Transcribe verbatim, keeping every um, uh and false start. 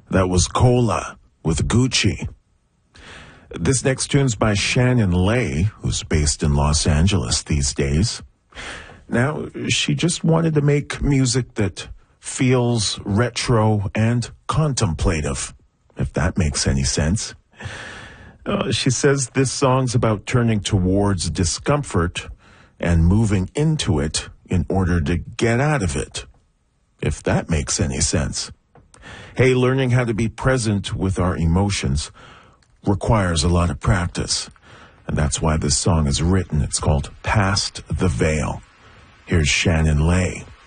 That was Cola with Gucci. This next tune's by Shannon Lay, who's based in Los Angeles these days. Now, she just wanted to make music that feels retro and contemplative, if that makes any sense. Uh, she says this song's about turning towards discomfort and moving into it in order to get out of it, if that makes any sense. Hey, learning how to be present with our emotions requires a lot of practice, and that's why this song is written. It's called Past the Veil. Here's Shannon Lay.